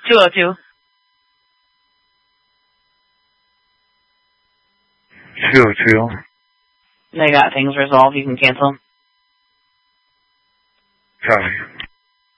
202. 202. They got things resolved. You can cancel. Copy.